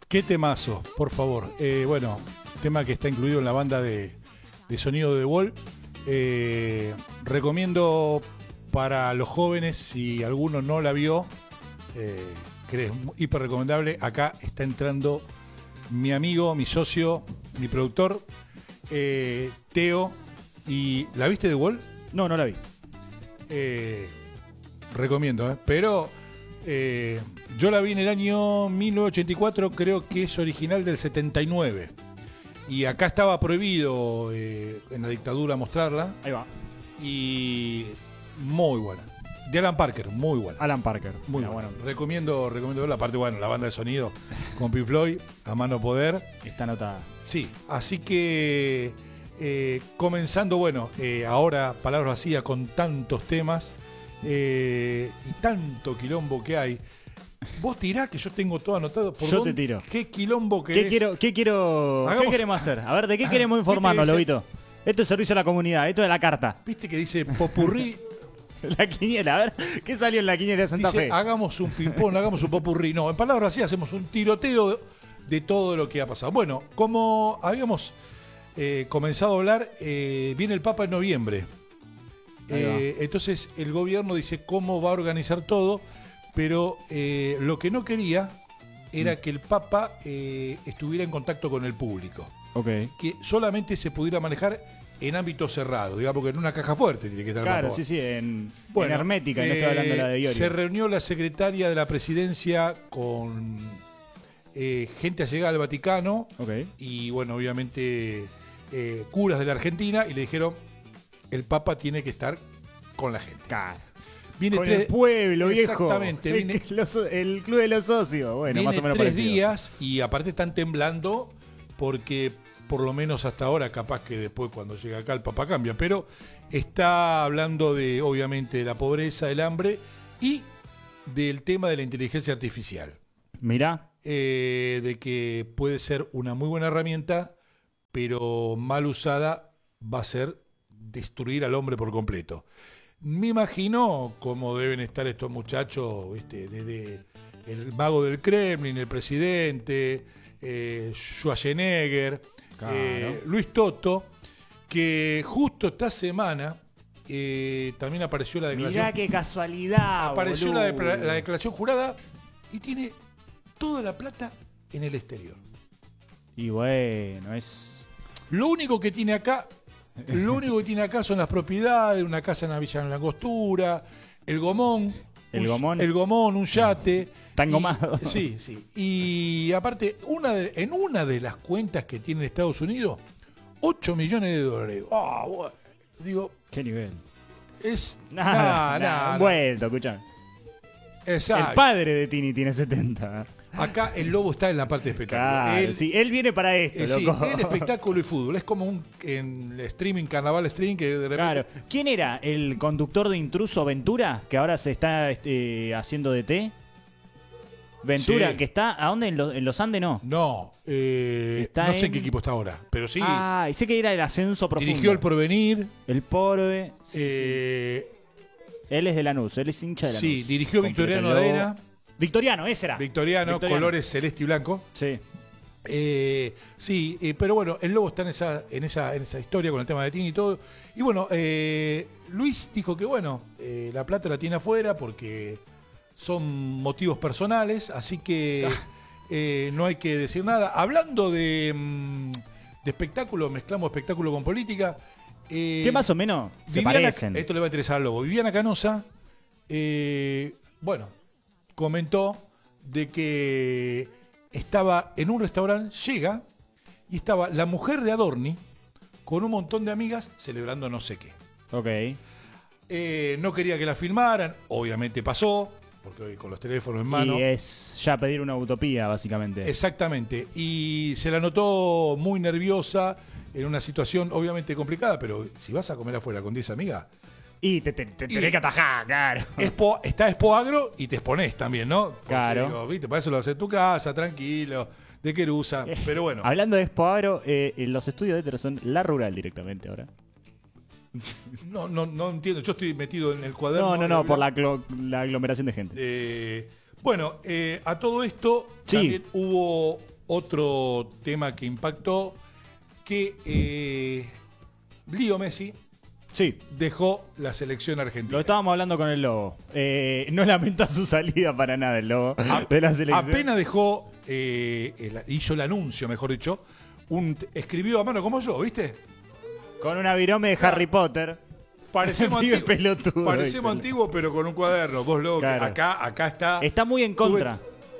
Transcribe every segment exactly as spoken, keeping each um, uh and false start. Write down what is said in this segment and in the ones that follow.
Qué temazo, por favor. Eh, bueno, tema que está incluido en la banda de, de sonido de The Wall. Eh, recomiendo para los jóvenes, si alguno no la vio, eh, que es hiper recomendable. Acá está entrando mi amigo, mi socio, mi productor, eh, Teo. ¿Y la viste The Wall? No, no la vi. Eh, recomiendo, ¿eh? Pero eh, yo la vi en el año mil novecientos ochenta y cuatro, creo que es original del setenta y nueve. Y acá estaba prohibido eh, en la dictadura mostrarla. Ahí va. Y muy buena. De Alan Parker, muy buena. Alan Parker. Muy Mira, buena. bueno. Recomiendo, recomiendo verla. Aparte, bueno, la banda de sonido con Pink Floyd, a mano poder. Está anotada. Sí, así que eh, comenzando, bueno, eh, ahora palabras vacías con tantos temas eh, y tanto quilombo que hay. Vos tirá que yo tengo todo anotado. ¿Por Yo dónde, te tiro. ¿Qué quilombo ¿Qué querés? quiero, qué quiero, Hagamos- qué queremos hacer? A ver, ¿de qué queremos informarnos, ¿Viste que Lobito? Esto es servicio a la comunidad, esto es la carta. Viste que dice popurrí. La quiniela, a ver, ¿qué salió en la quiniela de Santa Dice, Fe? hagamos un ping-pong, hagamos un popurrí. No, en palabras así hacemos un tiroteo de, de todo lo que ha pasado. Bueno, como habíamos eh, comenzado a hablar, eh, viene el Papa en noviembre. Ahí va. Eh, entonces el gobierno dice cómo va a organizar todo, pero eh, lo que no quería era que el Papa eh, estuviera en contacto con el público. Ok. Que solamente se pudiera manejar en ámbito cerrado, digamos, porque en una caja fuerte tiene que estar el Claro, Papa. sí, sí, en, Bueno, en hermética, y no eh, estoy hablando de la de Iorio. Se reunió la secretaria de la presidencia con eh, gente allegada al Vaticano Ok. y, bueno, obviamente eh, curas de la Argentina, y le dijeron, el Papa tiene que estar con la gente. Claro. Viene Con tres, el pueblo, viejo. Exactamente, El, viene- los- el club de los socios. Bueno, viene más o menos tres parecido. días y aparte están temblando porque por lo menos hasta ahora, capaz que después cuando llega acá el Papa cambia, pero está hablando de, obviamente, de la pobreza, el hambre y del tema de la inteligencia artificial. Mirá. Eh, de que puede ser una muy buena herramienta, pero mal usada va a ser destruir al hombre por completo. Me imagino cómo deben estar estos muchachos, ¿viste? Desde el mago del Kremlin, el presidente, eh, Schwarzenegger, Claro. eh, Luis Toto, que justo esta semana eh, también apareció la declaración. Mirá qué casualidad. apareció la, boludo. de- la declaración jurada y tiene toda la plata en el exterior. Y bueno, es. Lo único que tiene acá, lo único que tiene acá son las propiedades, una casa en la Villa en la Angostura, el gomón, El un- gomón. el gomón, un yate. Está Y- engomado. Sí, sí. Y aparte, una de- en una de las cuentas que tiene Estados Unidos, ocho millones de dólares. Ah, bueno. Digo, ¿Qué nivel? es Nada, nada, nada, nada. un vuelto, escuchá. Exacto. El padre de Tini tiene setenta. Acá el lobo está en la parte de espectáculo. Claro, Él- sí, él viene para esto, Eh, sí, loco. el espectáculo y fútbol. Es como un en el streaming, carnaval streaming, que de repente. Claro. ¿Quién era el conductor de Intruso Ventura? Que ahora se está este, haciendo de té. Ventura, Sí. que está. ¿A dónde? ¿En, lo- en los Andes no? No, eh, Está no sé en en- qué equipo está ahora, pero sí. Ah, y sé que era el ascenso profundo. dirigió el Porvenir. El Porve. eh, Él es de Lanús, él es hincha de Lanús. sí, dirigió Completo Victoriano el logo. Arena. Victoriano, ese era. Victoriano, Victoriano. colores celeste y blanco. Sí. Eh, sí, eh, pero bueno, el lobo está en esa, en esa, en esa historia con el tema de Tini y todo. Y bueno, eh, Luis dijo que bueno, eh, la plata la tiene afuera porque son motivos personales, así que eh, no hay que decir nada. Hablando de, mm, de espectáculo, mezclamos espectáculo con política. eh, ¿Qué más o menos se Viviana- parecen? Esto le va a interesar al lobo. Viviana Canosa, eh, bueno, comentó de que estaba en un restaurante, llega y estaba la mujer de Adorni con un montón de amigas celebrando no sé qué. Ok. Eh, no quería que la filmaran, obviamente pasó, porque hoy con los teléfonos en mano. Y es ya pedir una utopía, básicamente. Exactamente. Y se la notó muy nerviosa en una situación obviamente complicada, pero si vas a comer afuera con diez amigas, Y te, te, te Y- tenés que atajar, claro. Expo- está Expo Agro y te exponés también, ¿no? Porque, Claro. digo, ¿viste? Para eso lo haces en tu casa, tranquilo, de Querusa. Pero bueno, Hablando de Expo Agro, eh, los estudios de Hétero son la rural directamente ahora. no, no, no entiendo. Yo estoy metido en el cuaderno. No, no, no, de por la, hablar. clo- la aglomeración de gente. Eh, bueno, eh, a todo esto Sí. también hubo otro tema que impactó, que eh, Leo Messi Sí. dejó la selección argentina. Lo estábamos hablando con el Lobo. Eh, no lamenta su salida para nada el Lobo A- de la selección. Apenas dejó, eh, el- hizo el anuncio, mejor dicho, un, escribió a mano como yo, ¿viste? Con una virome de Harry Potter. Parecemos Pibe antiguos, pelotudo, parecemos dice. antiguos, pero con un cuaderno. Vos, loco, Claro. acá, acá está. Está muy en contra.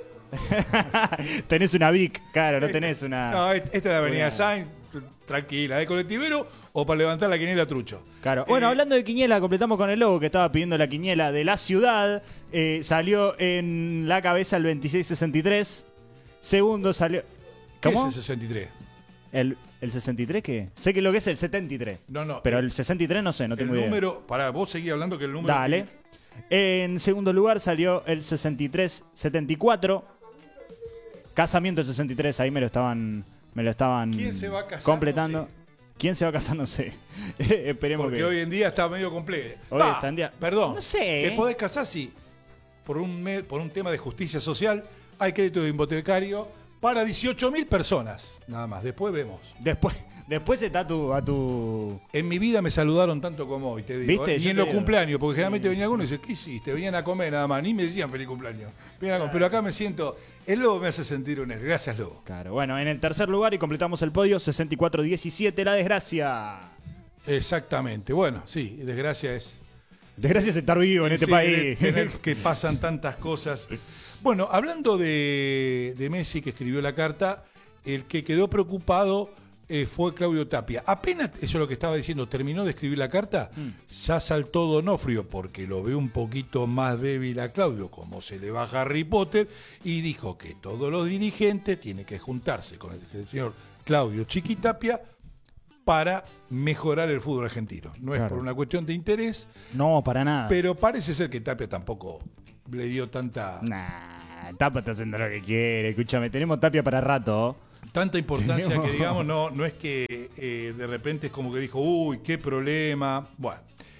Tenés una Vic, claro, no tenés una... No, esta es la Avenida Una- Sainz, tranquila, ¿de colectivero o para levantar la quiniela trucho? Claro. Bueno, Eh, hablando de quiniela, completamos con el Lobo que estaba pidiendo la quiniela de la ciudad. Eh, salió en la cabeza el veintiséis sesenta y tres. Segundo salió... ¿Qué ¿Cómo? es el sesenta y tres? ¿El, ¿El sesenta y tres qué? Sé que lo que es el setenta y tres. No, no. Pero el, el sesenta y tres no sé, no el tengo idea. número, para vos seguí hablando que el número. Dale. En segundo lugar salió el sesenta y tres setenta y cuatro. Casamiento el sesenta y tres, ahí me lo estaban, me lo estaban ¿Quién se va a casar? completando. No sé. ¿Quién se va a casar? No sé. Esperemos Porque que... hoy en día está medio complejo. Hoy Va, está en día- Perdón. No sé. Te podés casar si por un, me- por un tema de justicia social hay crédito hipotecario para dieciocho mil personas. Nada más. Después vemos. Después, después está a tu, a tu... En mi vida me saludaron tanto como hoy, te digo. ¿Viste? ¿eh? Ni Yo en te los digo. cumpleaños, porque generalmente venía alguno y dice, ¿qué hiciste? Venían a comer nada más, ni me decían feliz cumpleaños. Venían a comer. Pero acá me siento, el Lobo me hace sentir un héroe. Gracias, Lobo. Claro, bueno, en el tercer lugar y completamos el podio, sesenta y cuatro diecisiete, la desgracia. Exactamente. Bueno, sí, desgracia es. Desgracia es estar vivo en este Sí, país. tener que pasan tantas cosas. Bueno, hablando de, de Messi, que escribió la carta, el que quedó preocupado eh, fue Claudio Tapia. Apenas, eso es lo que estaba diciendo, terminó de escribir la carta, ya saltó Donofrio, porque lo ve un poquito más débil a Claudio, como se le va a Harry Potter, y dijo que todos los dirigentes tienen que juntarse con el señor Claudio Chiquitapia para mejorar el fútbol argentino. No es Claro. por una cuestión de interés, No, para nada. pero parece ser que Tapia tampoco le dio tanta, Nah, Tapa está haciendo lo que quiere. Escúchame, tenemos Tapia para rato. tanta importancia Tenemos- que digamos, no, no es que eh, de repente es como que dijo, uy, qué problema. Bueno,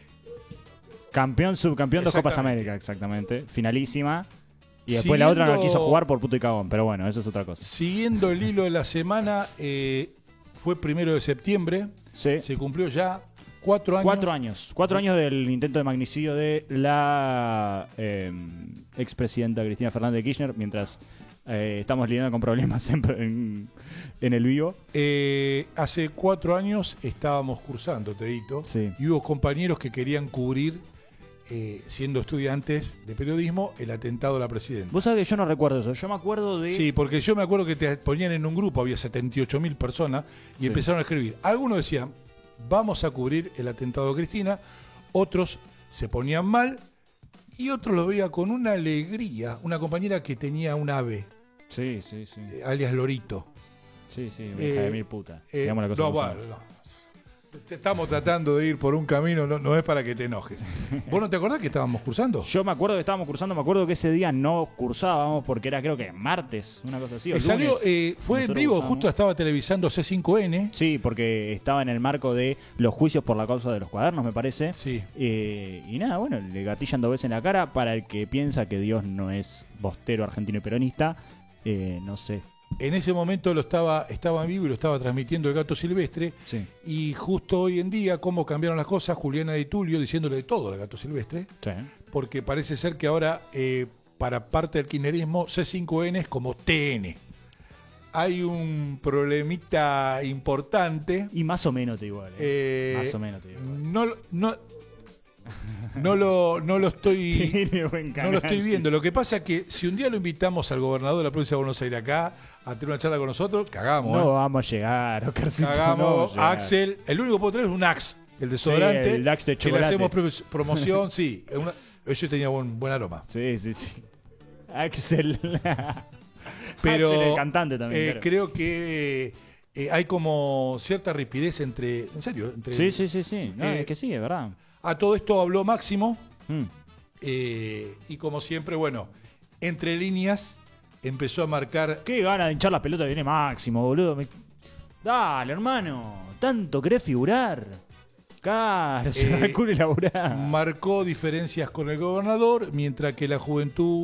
Campeón, subcampeón, dos Copas Exactamente. América, exactamente. Finalísima. Y después la otra no Siguiendo- quiso jugar por puto y cagón. Pero bueno, eso es otra cosa. siguiendo el hilo de la semana, eh, fue primero de septiembre, Sí. se cumplió ya cuatro años. Cuatro años. Cuatro años del intento de magnicidio de la eh, expresidenta Cristina Fernández de Kirchner, mientras eh, estamos lidiando con problemas en, en- en el vivo. Eh, hace cuatro años estábamos cursando, Teito, Sí. y hubo compañeros que querían cubrir, eh, siendo estudiantes de periodismo, el atentado a la presidenta. Vos sabés que yo no recuerdo eso. Yo me acuerdo de... Sí, porque yo me acuerdo que te ponían en un grupo, había setenta y ocho mil personas, y Sí. empezaron a escribir. Algunos decían, vamos a cubrir el atentado a Cristina, otros se ponían mal, y otros lo veía con una alegría. Una compañera que tenía un ave, Sí, sí, sí. eh, alias Lorito. Sí, sí, Eh, hija de mil puta. Eh, Digamos la cosa no, como bueno, son. no. Te estamos tratando de ir por un camino, no, no es para que te enojes. ¿Vos no te acordás que estábamos cursando? Yo me acuerdo que estábamos cursando, me acuerdo que ese día no cursábamos porque era creo que martes, una cosa así. O Eh, salió, lunes. eh, fue en Nosotros vivo, cursamos. justo estaba televisando C cinco N. Sí, porque estaba en el marco de los juicios por la causa de los cuadernos, me parece. Sí. Eh, y nada, bueno, le gatillan dos veces en la cara para el que piensa que Dios no es bostero, argentino y peronista. Eh, no sé. En ese momento lo estaba, estaba en vivo y lo estaba transmitiendo el Gato Silvestre. Sí, Y justo hoy en día, cómo cambiaron las cosas, Juliana Di Tulio diciéndole de todo al Gato Silvestre, sí. porque parece ser que ahora, eh, para parte del kirchnerismo, C cinco N es como T N. Hay un problemita importante. Y más o menos te igual. eh. eh, Más o menos te digo. no, no, no, lo, no lo estoy... Tiene buen No canal. lo estoy viendo. Lo que pasa es que si un día lo invitamos al gobernador de la provincia de Buenos Aires acá a tener una charla con nosotros, cagamos. No ¿eh? vamos a llegar, Oscarcito. no Cagamos. vamos a llegar. Axel, el único que puedo traer es un Axe, el desodorante. el Axe de que le chocolate. hacemos pro- promoción, sí. es una- Ese tenía buen, buen aroma. Sí, sí, sí. Axel. Pero Axel, el cantante también. eh, claro. creo que eh, hay como cierta rapidez entre. En serio, entre. Sí, sí, sí, sí. No, eh, es que sí, es verdad. A todo esto habló Máximo. Mm. eh, y como siempre, bueno, entre líneas empezó a marcar. Qué gana de hinchar la pelota viene Máximo, boludo. Me- Dale, hermano. Tanto querés figurar. Claro, se Eh, va el culo y laburar. Marcó diferencias con el gobernador, mientras que la juventud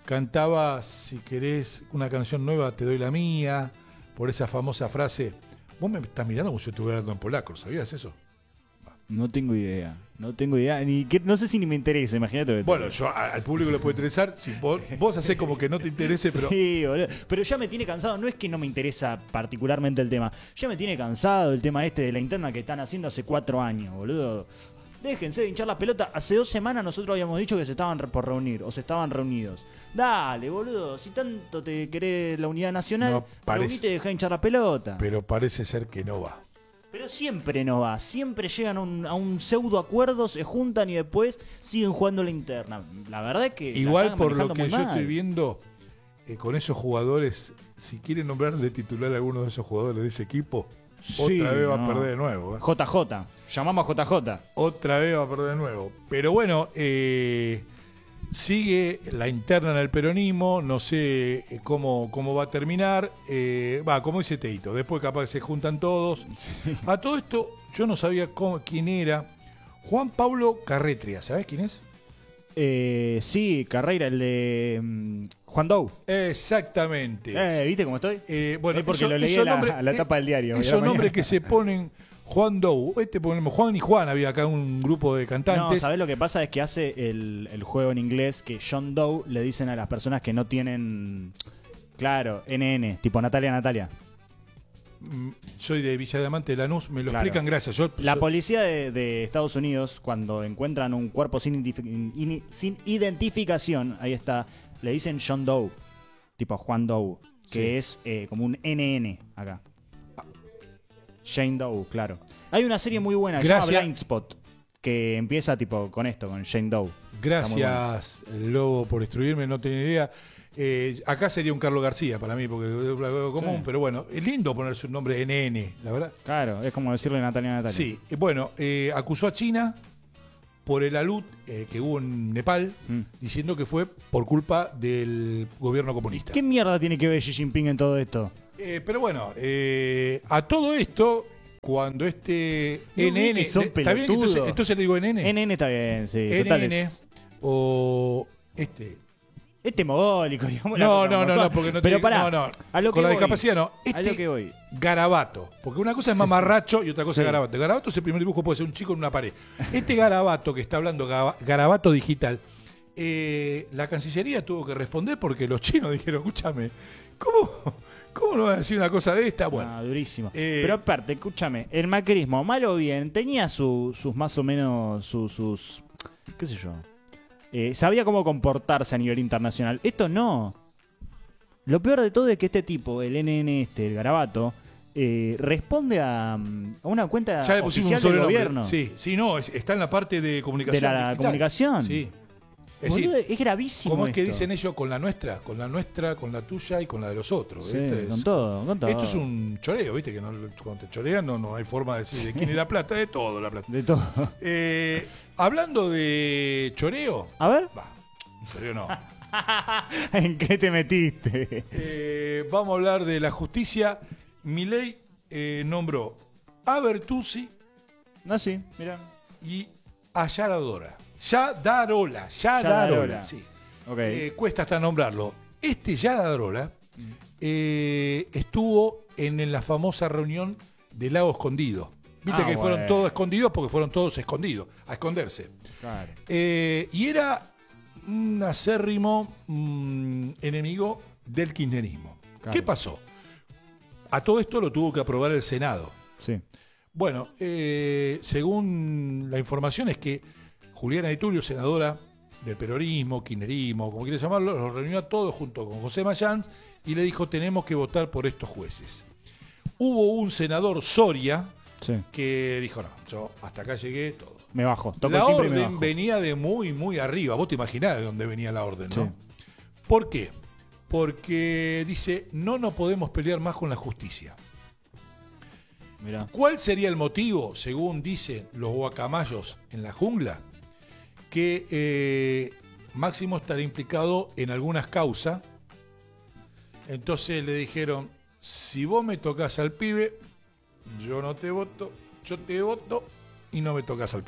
cantaba, si querés una canción nueva, te doy la mía, por esa famosa frase. Vos me estás mirando como si yo estuviera hablando en polaco, ¿sabías eso? No tengo idea. No tengo idea. Ni que, no sé si ni me interesa, imagínate. Bueno, yo a- al público le puede interesar. Si vos, vos hacés como que no te interese, pero. Sí, boludo. Pero ya me tiene cansado. No es que no me interesa particularmente el tema. Ya me tiene cansado el tema este de la interna que están haciendo hace cuatro años, boludo. Déjense de hinchar la pelota. Hace dos semanas nosotros habíamos dicho que se estaban re- por reunir o se estaban reunidos. Dale, boludo. Si tanto te querés la unidad nacional, No, parece- reunite y dejá de hinchar la pelota. Pero parece ser que no va. Pero siempre no va, siempre llegan a un, a un pseudo acuerdo, se juntan y después siguen jugando la interna. La verdad es que la Igual están por lo manejando que muy yo mal. estoy viendo eh, con esos jugadores, si quieren nombrar de titular a alguno de esos jugadores de ese equipo, Sí, otra vez va no. a perder de nuevo. ¿eh? J J, llamamos a J J. Otra vez va a perder de nuevo. Pero bueno, eh, sigue la interna en el peronismo, no sé eh, cómo, cómo va a terminar. Eh, va, como dice Teito, después capaz que se juntan todos. A todo esto, yo no sabía cómo, quién era. Juan Pablo Carretria, ¿sabés quién es? Eh, sí, Carreira, el de mm, Juan Dou. Exactamente. Eh, ¿Viste cómo estoy? Eh, bueno, Es porque esos- lo leí esos a la, nombres- a la tapa del diario. Esos de la nombres mañana. que se ponen Juan Dou, este ponemos Juan y Juan, había acá un grupo de No, cantantes. ¿sabés lo que pasa? Es que hace el, el juego en inglés que John Doe le dicen a las personas que no tienen, claro, N N, tipo Natalia Natalia. Mm, Soy de Villa Diamante de Lanús, me lo Claro. explican, gracias. Yo, La yo- policía de, de Estados Unidos, cuando encuentran un cuerpo sin, identifi- in- sin identificación, ahí está, le dicen John Doe, tipo Juan Doe, que Sí. es eh, como un N N acá. Jane Doe, claro. Hay una serie muy buena, que se Gracias. llama Blind Spot, que empieza tipo con esto, con Jane Doe. Gracias, Lobo, por instruirme, no tenía idea. Eh, acá sería un Carlos García para mí, porque es algo común, Sí. pero bueno, es lindo ponerse un nombre N N, la verdad. Claro, es como decirle Natalia Natalia. Sí, eh, bueno, eh, acusó a China por el alud eh, que hubo en Nepal, Mm. diciendo que fue por culpa del gobierno comunista. ¿Qué mierda tiene que ver Xi Jinping en todo esto? Eh, pero bueno, eh, a todo esto, cuando este No, N N... que son ¿está bien? pelotudos. Entonces, entonces le digo N N. N N está bien, sí. Total, N N es- o este... Este mogólico, digamos. la No, cosa no, como no, son. no, porque no Pero tiene... pará, no, no. a lo que Con la voy, discapacidad no. a lo Este que voy. garabato. Porque una cosa es mamarracho y otra cosa Sí. es garabato. Garabato es el primer dibujo, puede ser un chico en una pared. Este garabato que está hablando, gaba- garabato digital, eh, la Cancillería tuvo que responder porque los chinos dijeron, escúchame, ¿cómo, cómo no van a decir una cosa de esta? Bueno, Ah, durísimo. eh, Pero aparte, escúchame, el macrismo, mal o bien, tenía su- sus más o menos, sus, sus qué sé yo, eh, sabía cómo comportarse a nivel internacional. Esto no. Lo peor de todo es que este tipo, el N N este, el garabato, eh, responde a, mm, a una cuenta ya le pusimos un oficial del sobrenombre. gobierno. Sí, sí, no, es- está en la parte de De comunicación. la digital. comunicación. Sí. Es Boludo, decir, es gravísimo. ¿cómo es que esto. dicen ellos con la nuestra? Con la nuestra, con la tuya y con la de los otros. Sí, ¿viste? Es- con todo, con todo. Esto es un choreo, ¿viste? Que no, cuando te chorean no, no hay forma de decir de quién es la plata, de todo la plata. De todo. Eh, hablando de choreo, A ver, va, choreo no. ¿en qué te metiste? Eh, vamos a hablar de la justicia. Milei eh, nombró a Bertuzzi No, sí, mira. y a Yadarola. Yadarola, Yadarola, Yadarola. sí. Ok. Eh, cuesta hasta nombrarlo. Este Yadarola eh, estuvo en, en la famosa reunión del Lago Escondido. Viste Ah, que fueron bueno. todos escondidos porque fueron todos escondidos, a esconderse. Claro. Eh, y era un acérrimo mm, enemigo del kirchnerismo. Claro. ¿Qué pasó? A todo esto lo tuvo que aprobar el Senado. Sí. Bueno, eh, según la información es que Juliana Di Tulio, senadora del peronismo, kirchnerismo, como quieras llamarlo, los reunió a todos junto con José Mayans y le dijo tenemos que votar por estos jueces. Hubo un senador, Soria, Sí. que dijo no, yo hasta acá llegué, todo. Me bajo. Toco La el timbre y me orden bajo. venía de muy, muy arriba. Vos te imaginás de dónde venía la orden, ¿no? Sí. ¿Por qué? Porque dice, no nos podemos pelear más con la justicia. Mirá. ¿Cuál sería el motivo, según dicen los guacamayos en la jungla? Que eh, Máximo estaría implicado en algunas causas. Entonces le dijeron, si vos me tocas al pibe, yo no te voto, yo te voto y no me tocas al pibe.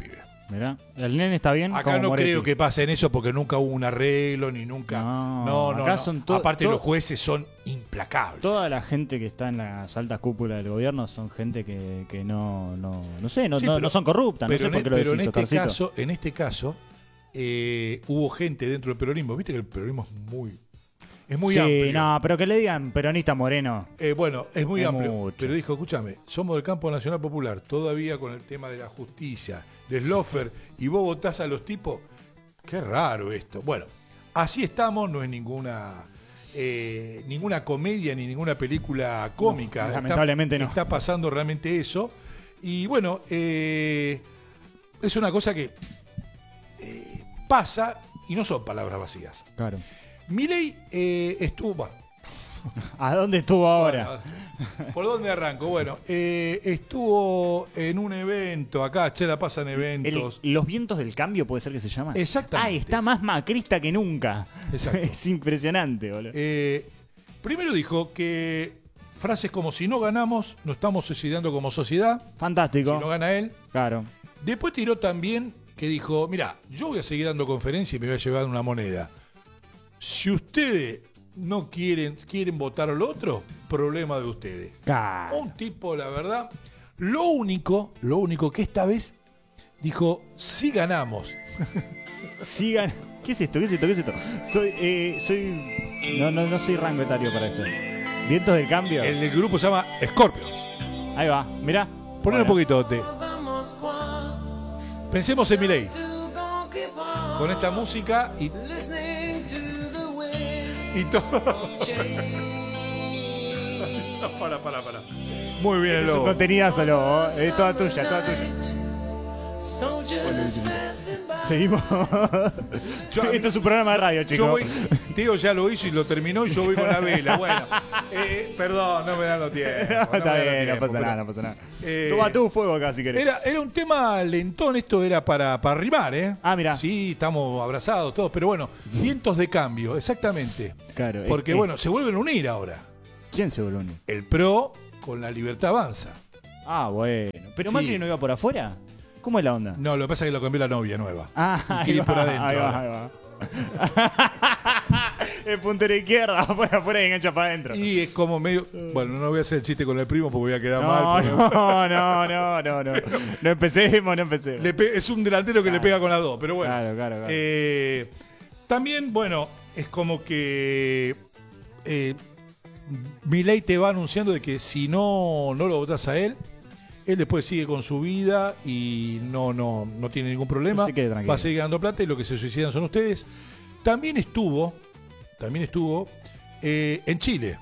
Mirá, ¿el nene está bien? Acá como no Moretti. creo que pase en eso porque nunca hubo un arreglo ni nunca. No, No, no. acá no. son to- Aparte to- los jueces son implacables. Toda la gente que está en las altas cúpulas del gobierno son gente que, que no, no, no sé, no, Sí, no, pero- no son corruptas, no pero sé en, por qué lo pero en decís, este Oscarcito. caso, en este caso, eh, hubo gente dentro del peronismo. Viste que el peronismo es muy, es muy sí, amplio. no, pero que le digan peronista Moreno. Eh, bueno, es muy Es amplio. mucho. Pero dijo, escúchame, somos del campo nacional popular, todavía con el tema de la justicia, de Slofer, y vos votás a los tipos. Qué raro esto. Bueno, así estamos, no es ninguna eh, ninguna comedia ni ninguna película cómica. No, lamentablemente está, no. Está pasando realmente eso. Y bueno, eh, es una cosa que eh, pasa y no son palabras vacías. Claro. Milei eh, estuvo... bah, ¿A dónde estuvo ahora? Bueno, ¿por dónde arranco? Bueno, eh, estuvo en un evento, acá che la pasan El- eventos. los vientos del cambio puede ser que se llama. Exactamente. Ah, está más macrista que nunca. Exacto. Es impresionante, boludo. Eh, primero dijo que frases como si no ganamos, nos estamos suicidando como sociedad, si Fantástico. no gana él. Claro. Después tiró también que dijo, mira, yo voy a seguir dando conferencia y me voy a llevar una moneda. Si ustedes no quieren, quieren votar al otro, problema de ustedes. Claro. Un tipo, la verdad, lo único, lo único que esta vez dijo, sí ganamos. Sigan. ¿Qué es esto? ¿Qué es esto? ¿Qué es esto? Soy, eh, soy. No, no, no soy rango etario para esto. Vientos del cambio. El del grupo se llama Scorpions. Ahí va, mirá. Poner un Bueno. poquito, Te. Pensemos en Milei. Con esta música y, y todo. para, para, para. Muy bien, el Es un logo. contenidazo, lobo. Es toda tuya, toda tuya. Seguimos. Yo- Esto es un programa de radio, Yo chicos. voy, Tío ya lo hizo y lo terminó y yo voy con la vela. Bueno, eh, perdón, no me dan los tiempos. no me Está dan los bien, no tiempos, pasa pero- nada, no pasa nada. Eh, Toma tú fuego acá si querés. Era, era un tema lentón, esto era para, para rimar, ¿eh? Ah, mirá. Sí, estamos abrazados todos, pero bueno, vientos de cambio, exactamente. Claro, es- Porque es- bueno, se vuelven a unir ahora. ¿Quién se volvió? El PRO con la Libertad Avanza. Ah, bueno. ¿Pero Sí. Macri no iba por afuera? ¿Cómo es la onda? No, lo que pasa es que lo cambió la novia nueva. Ah, Y ahí quiere ir va, por adentro ahí va, ahora. ahí va. El puntero izquierda, por afuera y engancha para adentro. Y es como medio... Bueno, no voy a hacer el chiste con el primo porque voy a quedar No, mal. pero- no, no, no, no, no. No empecemos, no empecemos. Le pe- es un delantero que le pega con las dos, pero bueno. Claro, claro, claro. Eh, también, bueno, es como que eh, Milei te va anunciando de que si no, no lo votás a él, él después sigue con su vida y no, no, no tiene ningún problema. Se quede tranquilo. Va a seguir ganando plata y lo que se suicidan son ustedes. También estuvo, también estuvo eh, en Chile.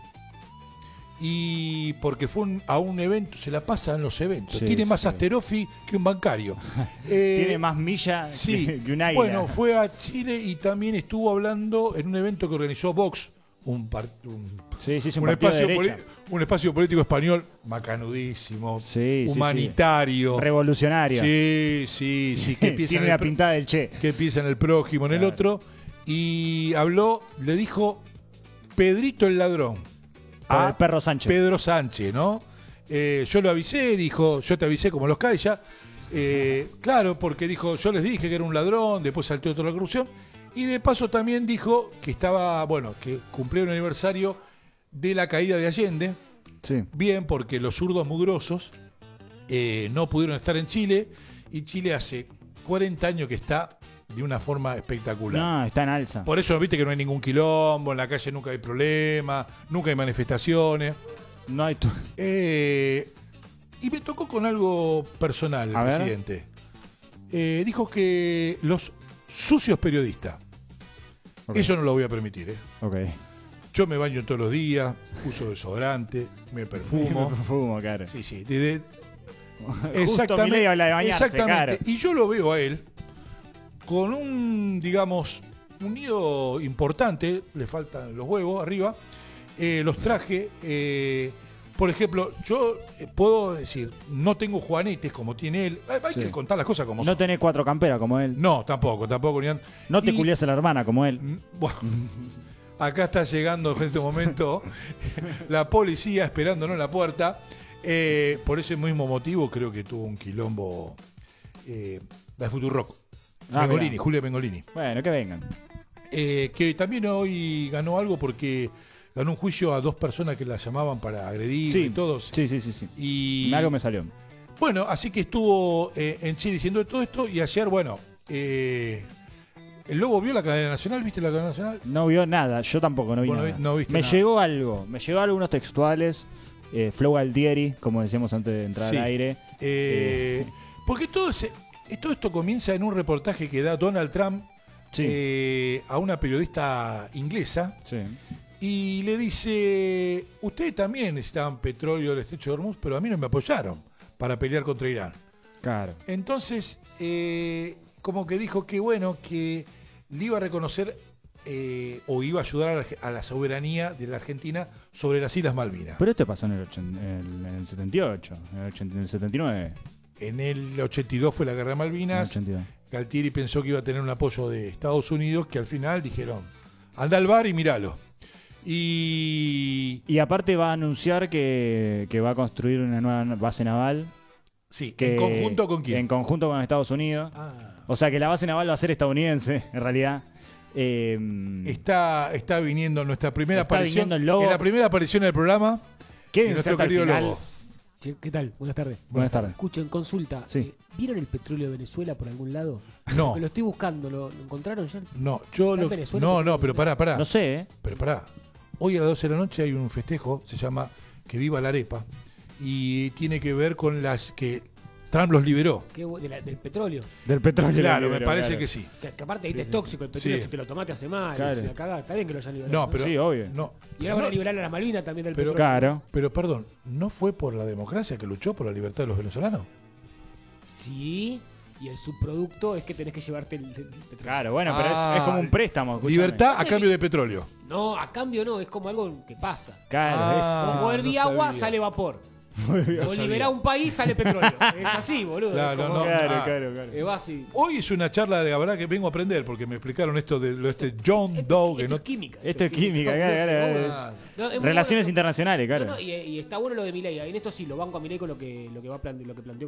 Y porque fue un- a un evento, se la pasa en los eventos. Sí, Tiene más sí. Asterofi que un bancario. Eh, Tiene más milla Sí, que, que un águila. bueno, fue a Chile y también estuvo hablando en un evento que organizó Vox, un, par- un, Sí, sí, sí, un, un partido de espacio, derecha. poli- un espacio político español macanudísimo, Sí, sí, humanitario. Revolucionario. Sí, sí, sí, que piensa, Tiene en la el, pro- pintada del Che. que piensa en el prójimo, en el Claro. otro. Y habló, le dijo Pedrito el ladrón. Para a el perro Sánchez. Pedro Sánchez, ¿no? Eh, yo lo avisé, dijo, yo te avisé como los Calla. Eh, claro, porque dijo, yo les dije que era un ladrón, después saltó toda la corrupción. Y de paso también dijo que estaba, bueno, que cumplía un aniversario de la caída de Allende. Sí. Bien, porque los zurdos mugrosos eh, no pudieron estar en Chile. Y Chile hace cuarenta años que está de una forma espectacular. No, está en alza. Por eso viste que no hay ningún quilombo, en la calle nunca hay problema, nunca hay manifestaciones. No hay tu... Eh, y me tocó con algo personal el A ver. presidente. Eh, dijo que los sucios periodistas, Ok. eso no lo voy a permitir. ¿eh? Ok. Yo me baño todos los días, uso desodorante, me perfumo. Fumo, claro. Sí, sí. de- de- Justo Milei habla de bañarse, exactamente. claro. Y yo lo veo a él con un, digamos, un nido importante, le faltan los huevos arriba, eh, los traje. eh, por ejemplo, yo eh, puedo decir, no tengo juanetes como tiene él. Hay, hay Sí. que contar las cosas como No son. tenés cuatro camperas como él. No, tampoco, tampoco. Ni an- No te y- culiás a la hermana como él. Mm, Bueno, acá está llegando en este momento la policía esperándonos en la puerta. Eh, por ese mismo motivo creo que tuvo un quilombo eh, La de Futurock. Ah, Bengolini, mirá. Julia Bengolini. Bueno, que vengan. Eh, que también hoy ganó algo porque ganó un juicio a dos personas que la llamaban para agredir Sí, y todos. sí, sí, sí. sí. Y Algo me salió. bueno, así que estuvo eh, en Chile diciendo todo esto y ayer, bueno, eh, el Lobo vio la cadena nacional, ¿viste la cadena nacional? No vio nada, yo tampoco, no vi Bueno, nada. no viste me nada. llegó algo, me llegó algunos textuales, eh, Flow Altieri, como decíamos antes de entrar Sí. al aire. Eh, Eh. Porque todo, ese- todo esto comienza en un reportaje que da Donald Trump Sí. eh, a una periodista inglesa Sí. y le dice, ustedes también necesitaban petróleo del estrecho de Hormuz, pero a mí no me apoyaron para pelear contra Irán. Claro. Entonces, eh, como que dijo que bueno, que le iba a reconocer eh, o iba a ayudar a la, a la soberanía de la Argentina sobre las Islas Malvinas. Pero esto pasó en el, ochen- en el, en el setenta y ocho, en el, ochenta, en el setenta y nueve. En el ochenta y dos fue la guerra de En el Malvinas. ochenta y dos. Galtieri pensó que iba a tener un apoyo de Estados Unidos, que al final dijeron, anda al bar y míralo. Y Y aparte va a anunciar que, que va a construir una nueva base naval. sí, Que, ¿en conjunto con quién? En conjunto con Estados Unidos. Ah, O sea que la base naval va a ser estadounidense, en realidad. Eh, está, está viniendo nuestra primera Está aparición. viniendo el Lobo. En la primera aparición del programa, quédense nuestro hasta el querido final. Lobo. Che, ¿qué tal? Buenas tardes. Buenas tardes. Escuchen, consulta. Sí. eh, ¿Vieron el petróleo de Venezuela por algún lado? No, Me lo estoy buscando. ¿Lo, lo encontraron ya? no, yo ¿Está lo, en Venezuela? no, no, pero pará, pará. No sé, ¿eh? Pero pará. Hoy a las doce de la noche hay un festejo, se llama Que Viva la Arepa, y tiene que ver con las que Trump los liberó. ¿Qué bu- de la- del petróleo. Del petróleo. Claro, me libero, parece claro. que sí. Que, que aparte ahí Sí, te es sí. tóxico el petróleo. Sí. Si te lo tomaste hace mal. Claro. Se la cagada. Está bien que lo hayan liberado. No, pero Sí, obvio. no. Y ahora van no, a liberar a la Malvinas también del pero- petróleo. Claro. pero perdón, ¿no fue por la democracia que luchó por la libertad de los venezolanos? Sí. Y el subproducto es que tenés que llevarte el, el petróleo. Claro, bueno, pero Ah, es, es como un préstamo. escúchame. Libertad a cambio de petróleo. No, a cambio no. Es como algo que pasa. Claro, Ah, Como herví no agua, sabía. sale vapor. No O sabía. liberá un país, sale petróleo. Es así, boludo. Claro, Es como- no, Claro, ah. claro, claro. Es así. Hoy es una charla de la verdad que vengo a aprender porque me explicaron esto de lo este John Doe que Esto no es química. Esto es química, claro, claro, es- Ah, No, es muy Relaciones bueno. internacionales, claro. No, no, y, y está bueno lo de Milei. En esto sí, lo banco a Milei con lo que, lo que, va a plante- lo que planteó